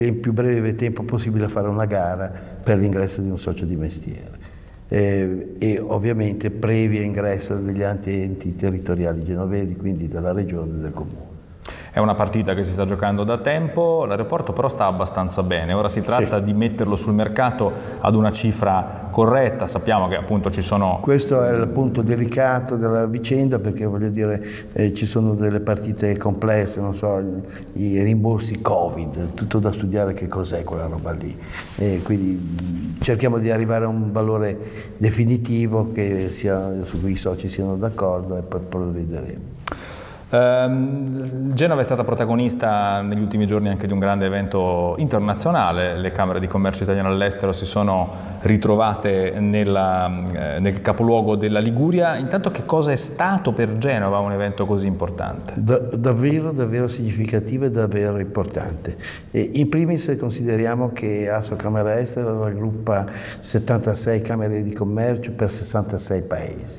in più breve tempo possibile fare una gara per l'ingresso di un socio di mestiere e ovviamente previo ingresso degli altri enti territoriali genovesi, quindi della regione e del comune. È una partita che si sta giocando da tempo, l'aeroporto però sta abbastanza bene, ora si tratta di metterlo sul mercato ad una cifra corretta, sappiamo che appunto ci sono... Questo è il punto delicato della vicenda, perché voglio dire ci sono delle partite complesse, non so, i rimborsi Covid, tutto da studiare che cos'è quella roba lì, quindi cerchiamo di arrivare a un valore definitivo su cui i soci siano d'accordo e poi provvederemo. Genova è stata protagonista negli ultimi giorni anche di un grande evento internazionale, le Camere di Commercio italiane all'estero si sono ritrovate nel capoluogo della Liguria. Intanto che cosa è stato per Genova un evento così importante? Davvero significativo e davvero importante. In primis consideriamo che ASO Camera Estero raggruppa 76 Camere di Commercio per 66 paesi.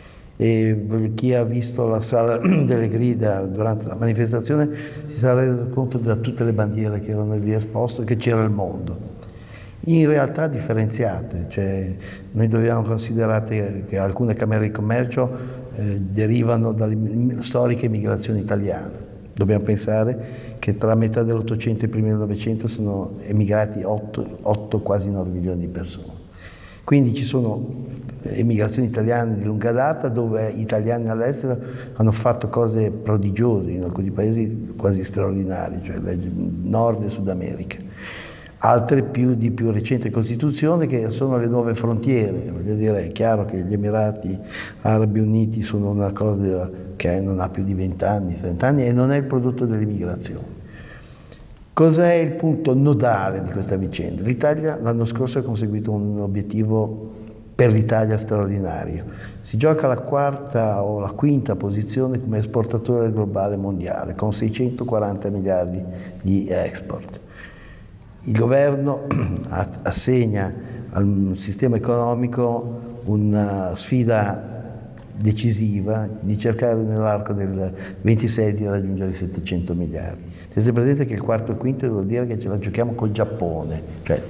E chi ha visto la sala delle grida durante la manifestazione si sarà reso conto da tutte le bandiere che erano lì esposte che c'era il mondo, in realtà differenziate, cioè noi dobbiamo considerare che alcune camere di commercio derivano dalle storiche migrazioni italiane. Dobbiamo pensare che tra metà dell'Ottocento e i primi del Novecento sono emigrati 8 quasi 9 milioni di persone. Quindi ci sono emigrazioni italiane di lunga data dove italiani all'estero hanno fatto cose prodigiose, in alcuni paesi quasi straordinarie, cioè Nord e Sud America. Altre di più recente costituzione che sono le nuove frontiere. Voglio dire, è chiaro che gli Emirati Arabi Uniti sono una cosa che non ha più di 20 anni, 30 anni e non è il prodotto dell'immigrazione. Cos'è il punto nodale di questa vicenda? L'Italia l'anno scorso ha conseguito un obiettivo per l'Italia straordinario. Si gioca la quarta o la quinta posizione come esportatore globale mondiale, con 640 miliardi di export. Il governo assegna al sistema economico una sfida decisiva di cercare nell'arco del 26 di raggiungere i 700 miliardi. Tenete presente che il quarto e il quinto vuol dire che ce la giochiamo col Giappone, cioè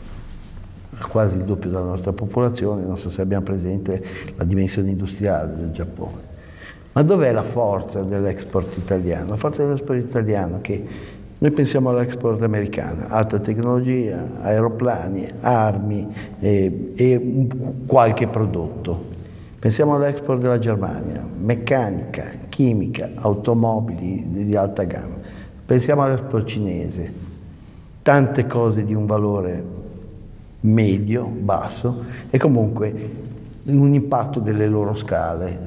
quasi il doppio della nostra popolazione, non so se abbiamo presente la dimensione industriale del Giappone. Ma dov'è la forza dell'export italiano? La forza dell'export italiano è che noi pensiamo all'export americano, alta tecnologia, aeroplani, armi e qualche prodotto. Pensiamo all'export della Germania, meccanica, chimica, automobili di alta gamma. Pensiamo all'export cinese, tante cose di un valore medio, basso e comunque un impatto delle loro scale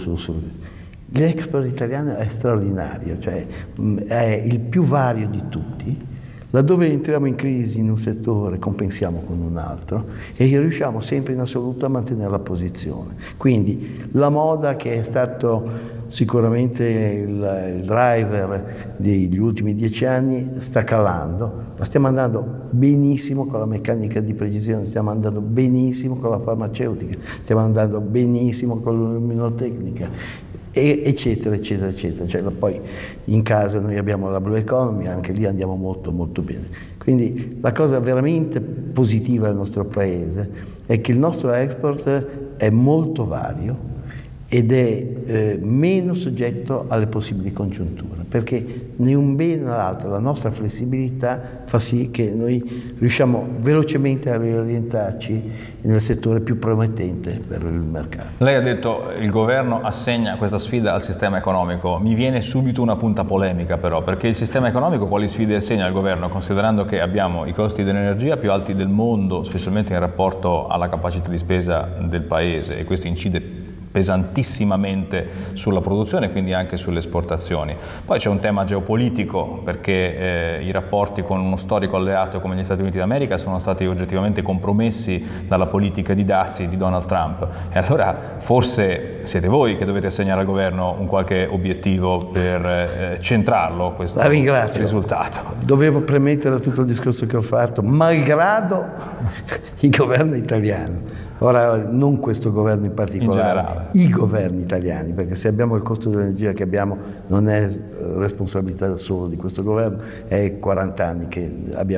L'export italiano è straordinario, cioè è il più vario di tutti. Laddove entriamo in crisi in un settore compensiamo con un altro e riusciamo sempre in assoluto a mantenere la posizione. Quindi la moda, che è stato sicuramente il driver degli ultimi 10 anni, sta calando, ma stiamo andando benissimo con la meccanica di precisione, stiamo andando benissimo con la farmaceutica, stiamo andando benissimo con l'illuminotecnica, eccetera, eccetera, eccetera. Cioè, poi in casa noi abbiamo la Blue Economy, anche lì andiamo molto molto bene. Quindi la cosa veramente positiva del nostro paese è che il nostro export è molto vario ed è meno soggetto alle possibili congiunture, perché né un bene né l'altro, la nostra flessibilità fa sì che noi riusciamo velocemente a riorientarci nel settore più promettente per il mercato. Lei ha detto il governo assegna questa sfida al sistema economico. Mi viene subito una punta polemica però, perché il sistema economico quali sfide assegna al governo, considerando che abbiamo i costi dell'energia più alti del mondo, specialmente in rapporto alla capacità di spesa del paese, e questo incide pesantissimamente sulla produzione e quindi anche sulle esportazioni. Poi c'è un tema geopolitico, perché i rapporti con uno storico alleato come gli Stati Uniti d'America sono stati oggettivamente compromessi dalla politica di dazi di Donald Trump, e allora forse siete voi che dovete assegnare al governo un qualche obiettivo per centrarlo questo risultato. Dovevo premettere tutto il discorso che ho fatto, malgrado il governo italiano. Ora, non questo governo in particolare, i governi italiani, perché se abbiamo il costo dell'energia che abbiamo non è responsabilità solo di questo governo, è 40 anni che abbiamo